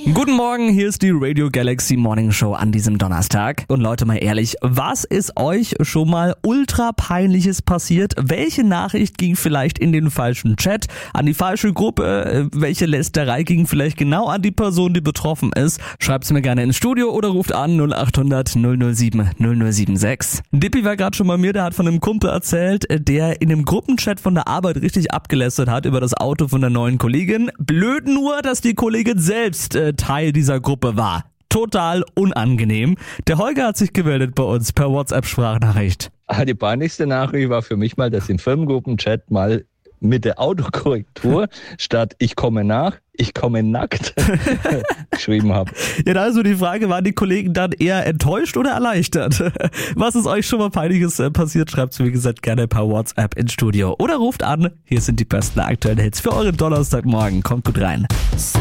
Guten Morgen, hier ist die Radio Galaxy Morning Show an diesem Donnerstag. Und Leute, mal ehrlich, was ist euch schon mal ultra peinliches passiert? Welche Nachricht ging vielleicht in den falschen Chat, an die falsche Gruppe? Welche Lästerei ging vielleicht genau an die Person, die betroffen ist? Schreibt's mir gerne ins Studio oder ruft an 0800 007 0076. Dippi war gerade schon bei mir, der hat von einem Kumpel erzählt, der in einem Gruppenchat von der Arbeit richtig abgelästert hat über das Auto von der neuen Kollegin. Blöd nur, dass die Kollegin selbst Teil dieser Gruppe war. Total unangenehm. Der Holger hat sich gemeldet bei uns per WhatsApp-Sprachnachricht. Die peinlichste Nachricht war für mich mal, dass ich im Firmengruppenchat mal mit der Autokorrektur statt ich komme nach, ich komme nackt geschrieben habe. Ja, da ist so die Frage, waren die Kollegen dann eher enttäuscht oder erleichtert? Was ist euch schon mal Peinliches passiert? Schreibt's wie gesagt gerne per WhatsApp ins Studio oder ruft an. Hier sind die besten aktuellen Hits für euren Donnerstagmorgen. Kommt gut rein.